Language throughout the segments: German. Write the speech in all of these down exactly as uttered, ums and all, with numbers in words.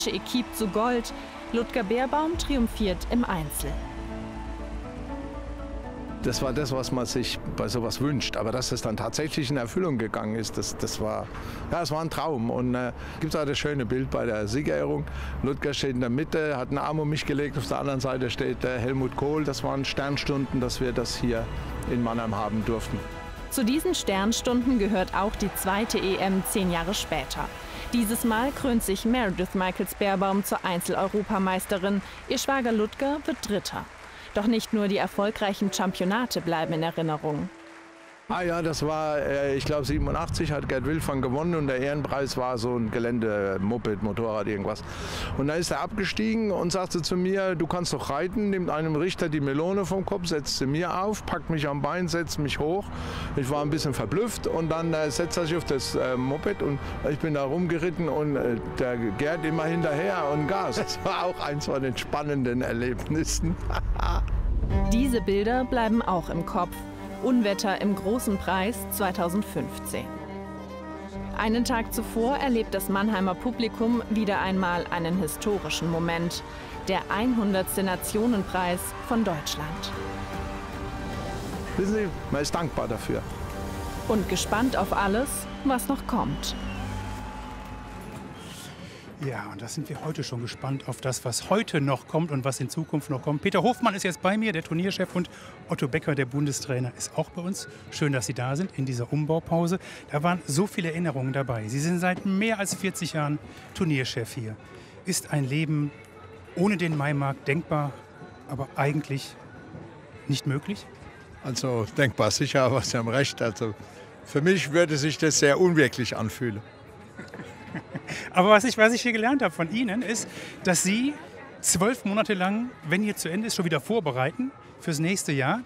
Equipe zu Gold. Ludger Beerbaum triumphiert im Einzel. Das war das, was man sich bei sowas wünscht. Aber dass es dann tatsächlich in Erfüllung gegangen ist, das, das war, ja, das war ein Traum. Und äh, gibt es auch das schöne Bild bei der Siegerehrung. Ludger steht in der Mitte, hat einen Arm um mich gelegt. Auf der anderen Seite steht äh, Helmut Kohl. Das waren Sternstunden, dass wir das hier in Mannheim haben durften. Zu diesen Sternstunden gehört auch die zweite E M zehn Jahre später. Dieses Mal krönt sich Meredith Michels-Beerbaum zur Einzel-Europameisterin. Ihr Schwager Ludger wird Dritter. Doch nicht nur die erfolgreichen Championate bleiben in Erinnerung. Ah ja, das war, äh, ich glaube siebenundachtzig hat Gerd Wilfang gewonnen und der Ehrenpreis war so ein Gelände-Moped, Motorrad, irgendwas. Und da ist er abgestiegen und sagte zu mir, du kannst doch reiten, nimmt einem Richter die Melone vom Kopf, setzt sie mir auf, packt mich am Bein, setzt mich hoch. Ich war ein bisschen verblüfft und dann äh, setzt er sich auf das äh, Moped und ich bin da rumgeritten und äh, der Gerd immer hinterher und Gas. Das war auch eins von den spannenden Erlebnissen. Diese Bilder bleiben auch im Kopf. Unwetter im Großen Preis zweitausendfünfzehn. Einen Tag zuvor erlebt das Mannheimer Publikum wieder einmal einen historischen Moment. Der hundertste Nationenpreis von Deutschland. Wissen Sie, man ist dankbar dafür. Und gespannt auf alles, was noch kommt. Ja, und da sind wir heute schon gespannt auf das, was heute noch kommt und was in Zukunft noch kommt. Peter Hofmann ist jetzt bei mir, der Turnierchef, und Otto Becker, der Bundestrainer, ist auch bei uns. Schön, dass Sie da sind in dieser Umbaupause. Da waren so viele Erinnerungen dabei. Sie sind seit mehr als vierzig Jahren Turnierchef hier. Ist ein Leben ohne den Maimarkt denkbar, aber eigentlich nicht möglich? Also denkbar sicher, aber Sie haben recht. Also für mich würde sich das sehr unwirklich anfühlen. Aber was ich, was ich hier gelernt habe von Ihnen, ist, dass Sie zwölf Monate lang, wenn hier zu Ende ist, schon wieder vorbereiten fürs nächste Jahr.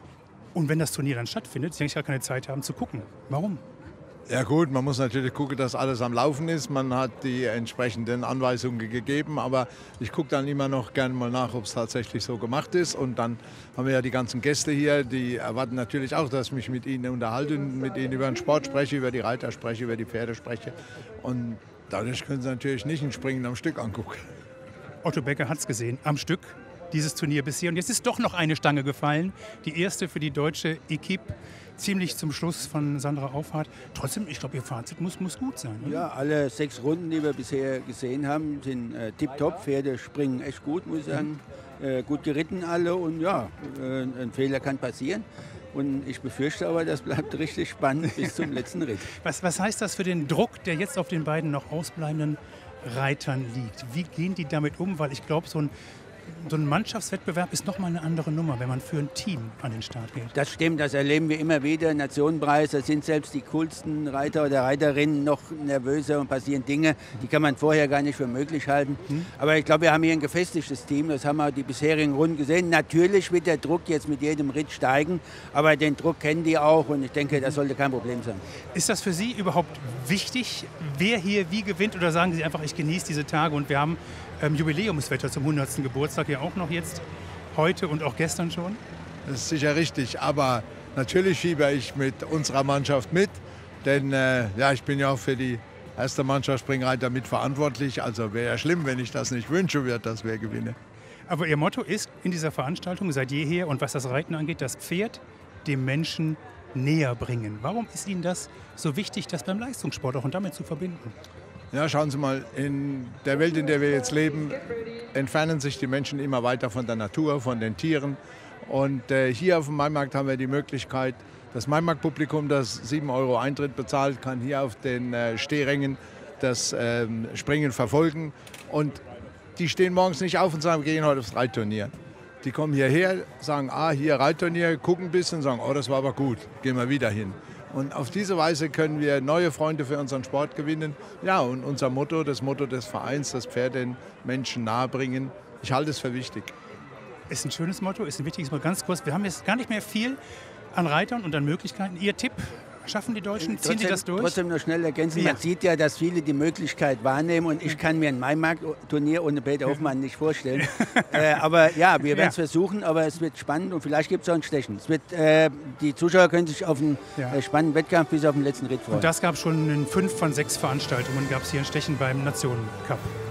Und wenn das Turnier dann stattfindet, Sie eigentlich gar keine Zeit haben zu gucken. Warum? Ja gut, man muss natürlich gucken, dass alles am Laufen ist. Man hat die entsprechenden Anweisungen gegeben, aber ich gucke dann immer noch gerne mal nach, ob es tatsächlich so gemacht ist. Und dann haben wir ja die ganzen Gäste hier, die erwarten natürlich auch, dass ich mich mit ihnen unterhalte, mit ihnen über den Sport spreche, über die Reiter spreche, über die Pferde spreche. Und dadurch können sie natürlich nicht ein Springen am Stück angucken. Otto Becker hat es gesehen, am Stück, dieses Turnier bisher. Und jetzt ist doch noch eine Stange gefallen, die erste für die deutsche Equipe. Ziemlich zum Schluss von Sandra Auffahrt. Trotzdem, ich glaube, Ihr Fazit muss, muss gut sein. Oder? Ja, alle sechs Runden, die wir bisher gesehen haben, sind äh, tipptopp. Pferde springen echt gut, muss ich sagen. Äh, gut geritten alle und ja, äh, ein Fehler kann passieren. Und ich befürchte aber, das bleibt richtig spannend bis zum letzten Ritt. Was, was heißt das für den Druck, der jetzt auf den beiden noch ausbleibenden Reitern liegt? Wie gehen die damit um? Weil ich glaube, so ein So ein Mannschaftswettbewerb ist noch mal eine andere Nummer, wenn man für ein Team an den Start geht. Das stimmt, das erleben wir immer wieder. Nationenpreis, da sind selbst die coolsten Reiter oder Reiterinnen noch nervöser und passieren Dinge, die kann man vorher gar nicht für möglich halten. Hm. Aber ich glaube, wir haben hier ein gefestigtes Team, das haben wir die bisherigen Runden gesehen. Natürlich wird der Druck jetzt mit jedem Ritt steigen, aber den Druck kennen die auch und ich denke, das sollte kein Problem sein. Ist das für Sie überhaupt wichtig, wer hier wie gewinnt, oder sagen Sie einfach, ich genieße diese Tage und wir haben Ähm, Jubiläumswetter zum hundertsten Geburtstag ja auch noch jetzt, heute und auch gestern schon? Das ist sicher richtig, aber natürlich schiebe ich mit unserer Mannschaft mit, denn äh, ja, ich bin ja auch für die erste Mannschaft Springreiter mitverantwortlich, also wäre ja schlimm, wenn ich das nicht wünschen würde, dass wir gewinnen. Aber Ihr Motto ist in dieser Veranstaltung seit jeher, und was das Reiten angeht, das Pferd dem Menschen näher bringen. Warum ist Ihnen das so wichtig, das beim Leistungssport auch und damit zu verbinden? Ja, schauen Sie mal, in der Welt, in der wir jetzt leben, entfernen sich die Menschen immer weiter von der Natur, von den Tieren. Und äh, hier auf dem Maimarkt haben wir die Möglichkeit, das Maimarktpublikum, das sieben Euro Eintritt bezahlt, kann hier auf den äh, Stehrängen das äh, Springen verfolgen. Und die stehen morgens nicht auf und sagen, wir gehen heute aufs Reitturnier. Die kommen hierher, sagen, ah, hier Reitturnier, gucken ein bisschen, sagen, oh, das war aber gut, gehen wir wieder hin. Und auf diese Weise können wir neue Freunde für unseren Sport gewinnen. Ja, und unser Motto, das Motto des Vereins, das Pferd den Menschen nahebringen, ich halte es für wichtig. Ist ein schönes Motto, ist ein wichtiges Motto. Ganz kurz, wir haben jetzt gar nicht mehr viel an Reitern und an Möglichkeiten. Ihr Tipp? Schaffen die Deutschen? Ziehen trotzdem, Sie das durch? Trotzdem noch schnell ergänzen. Ja. Man sieht ja, dass viele die Möglichkeit wahrnehmen und ich kann mir ein Maimarkt-Turnier ohne Peter Hofmann nicht vorstellen. äh, aber ja, wir werden es ja. versuchen, aber es wird spannend und vielleicht gibt es auch ein Stechen. Es wird, äh, die Zuschauer können sich auf einen ja. äh, spannenden Wettkampf bis auf den letzten Ritt freuen. Und das gab schon in fünf von sechs Veranstaltungen, gab es hier ein Stechen beim Nationencup.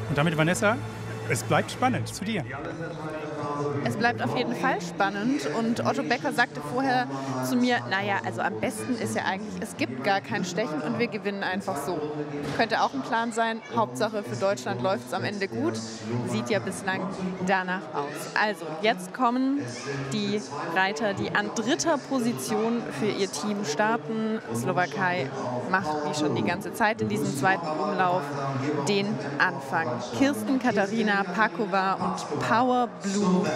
Und damit, Vanessa, es bleibt spannend. Zu dir. Es bleibt auf jeden Fall spannend und Otto Becker sagte vorher zu mir, naja, also am besten ist ja eigentlich, es gibt gar kein Stechen und wir gewinnen einfach so. Könnte auch ein Plan sein, Hauptsache für Deutschland läuft es am Ende gut, sieht ja bislang danach aus. Also jetzt kommen die Reiter, die an dritter Position für ihr Team starten. Slowakei macht wie schon die ganze Zeit in diesem zweiten Umlauf den Anfang. Kirsten, Katharina, Pakova und Power Blue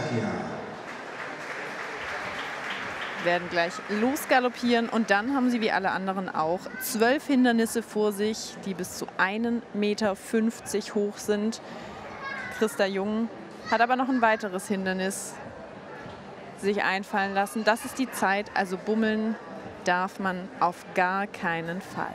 werden gleich losgaloppieren und dann haben sie wie alle anderen auch zwölf Hindernisse vor sich, die bis zu ein Meter fünfzig hoch sind. Christa Jung hat aber noch ein weiteres Hindernis sich einfallen lassen. Das ist die Zeit, also bummeln darf man auf gar keinen Fall.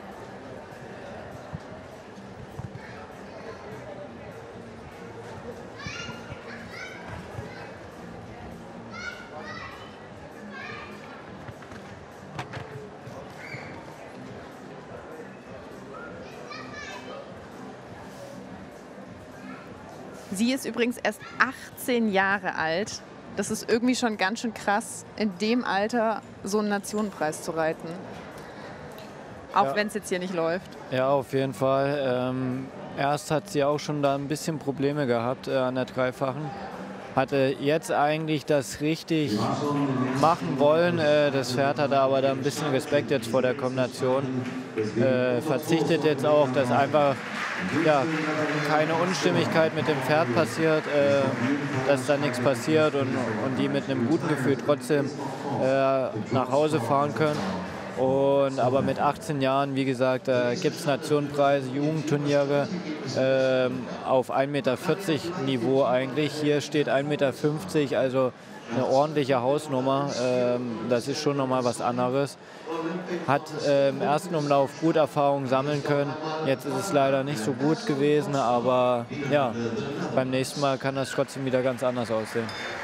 Sie ist übrigens erst achtzehn Jahre alt. Das ist irgendwie schon ganz schön krass, in dem Alter so einen Nationenpreis zu reiten. Auch ja. wenn es jetzt hier nicht läuft. Ja, auf jeden Fall. Ähm, erst hat sie auch schon da ein bisschen Probleme gehabt äh, an der Dreifachen. Hatte jetzt eigentlich das richtig machen wollen. Äh, das Pferd hatte aber da ein bisschen Respekt jetzt vor der Kombination. Äh, verzichtet jetzt auch, dass einfach ja, keine Unstimmigkeit mit dem Pferd passiert, äh, dass da nichts passiert und, und die mit einem guten Gefühl trotzdem äh, nach Hause fahren können. Und, aber mit achtzehn Jahren, wie gesagt, äh, gibt es Nationenpreise, Jugendturniere äh, auf ein Meter vierzig Niveau eigentlich. Hier steht ein Meter fünfzig, also eine ordentliche Hausnummer. Äh, das ist schon nochmal was anderes. Hat äh, im ersten Umlauf gut Erfahrungen sammeln können. Jetzt ist es leider nicht so gut gewesen, aber ja, beim nächsten Mal kann das trotzdem wieder ganz anders aussehen.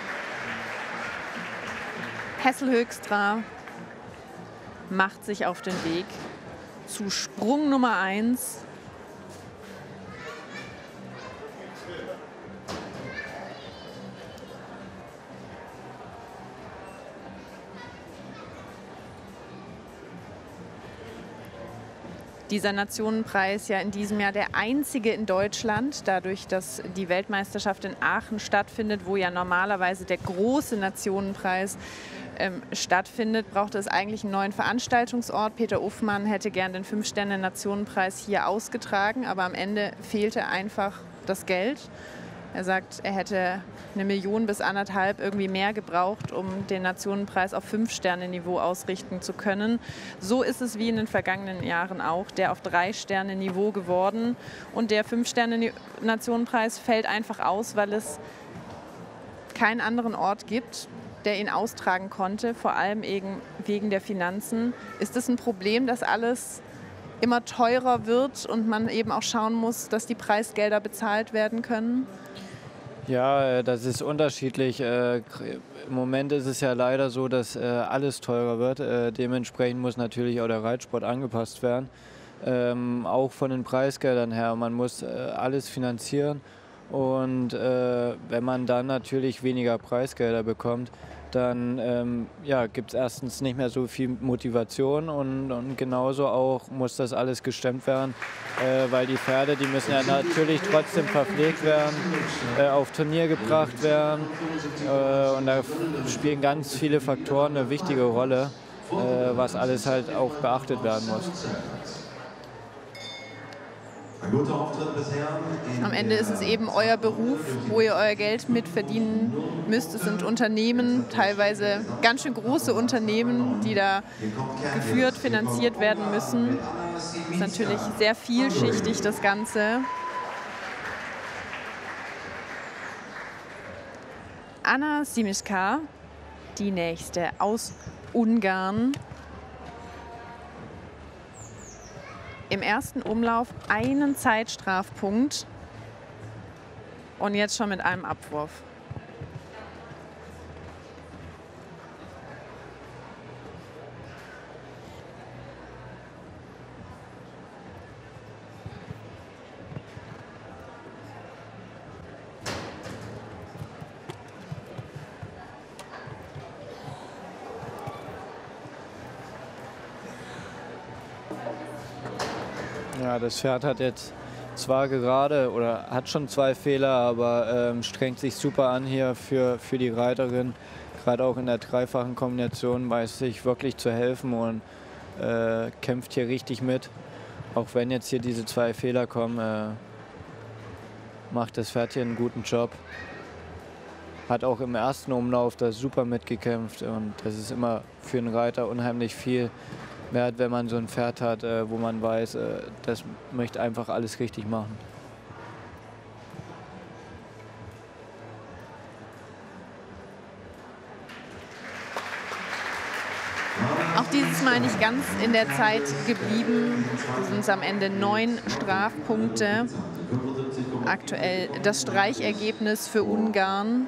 Hessel Högstra macht sich auf den Weg zu Sprung Nummer eins. Dieser Nationenpreis ja in diesem Jahr der einzige in Deutschland, dadurch, dass die Weltmeisterschaft in Aachen stattfindet, wo ja normalerweise der große Nationenpreis ähm, stattfindet, brauchte es eigentlich einen neuen Veranstaltungsort. Peter Uffmann hätte gern den Fünf-Sterne-Nationenpreis hier ausgetragen, aber am Ende fehlte einfach das Geld. Er sagt, er hätte eine Million bis anderthalb irgendwie mehr gebraucht, um den Nationenpreis auf Fünf-Sterne-Niveau ausrichten zu können. So ist es wie in den vergangenen Jahren auch, der auf Drei-Sterne-Niveau geworden. Und der Fünf-Sterne-Nationenpreis fällt einfach aus, weil es keinen anderen Ort gibt, der ihn austragen konnte, vor allem eben wegen der Finanzen. Ist es ein Problem, dass alles immer teurer wird und man eben auch schauen muss, dass die Preisgelder bezahlt werden können? Ja, das ist unterschiedlich. Im Moment ist es ja leider so, dass alles teurer wird. Dementsprechend muss natürlich auch der Reitsport angepasst werden. Auch von den Preisgeldern her. Man muss alles finanzieren. Und wenn man dann natürlich weniger Preisgelder bekommt, dann ähm, ja, gibt es erstens nicht mehr so viel Motivation und, und genauso auch muss das alles gestemmt werden, äh, weil die Pferde, die müssen ja natürlich trotzdem verpflegt werden, äh, auf Turnier gebracht werden äh, und da spielen ganz viele Faktoren eine wichtige Rolle, äh, was alles halt auch beachtet werden muss. Am Ende ist es eben euer Beruf, wo ihr euer Geld mitverdienen müsst. Es sind Unternehmen, teilweise ganz schön große Unternehmen, die da geführt, finanziert werden müssen. Es ist natürlich sehr vielschichtig, das Ganze. Anna Simischka, die nächste aus Ungarn. Im ersten Umlauf einen Zeitstrafpunkt und jetzt schon mit einem Abwurf. Ja, das Pferd hat jetzt zwar gerade oder hat schon zwei Fehler, aber ähm, strengt sich super an hier für, für die Reiterin. Gerade auch in der dreifachen Kombination weiß sich wirklich zu helfen und äh, kämpft hier richtig mit. Auch wenn jetzt hier diese zwei Fehler kommen, äh, macht das Pferd hier einen guten Job. Hat auch im ersten Umlauf da super mitgekämpft und das ist immer für einen Reiter unheimlich viel wert, wenn man so ein Pferd hat, äh, wo man weiß, äh, das möchte einfach alles richtig machen. Auch dieses Mal nicht ganz in der Zeit geblieben. Es sind am Ende neun Strafpunkte. Aktuell das Streichergebnis für Ungarn.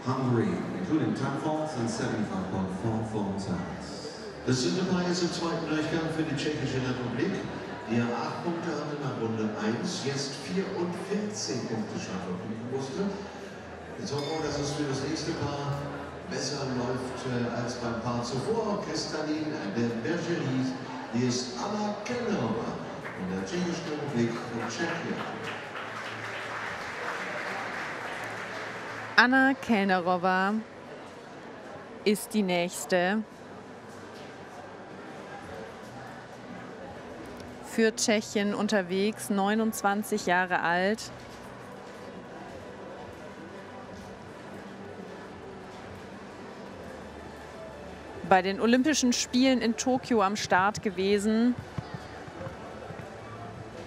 Das sind dabei jetzt im zweiten Durchgang für die Tschechische Republik, die ja acht Punkte hatte nach Runde eins, jetzt vierundvierzig Punkte schaffen musste. Jetzt hoffen wir, dass es für das nächste Paar besser läuft äh, als beim Paar zuvor. Kristalin de Bergerie, die ist Anna Kellerova von der Tschechischen Republik von Tschechien. Anna Kellnerova ist die nächste. Für Tschechien unterwegs, neunundzwanzig Jahre alt. Bei den Olympischen Spielen in Tokio am Start gewesen.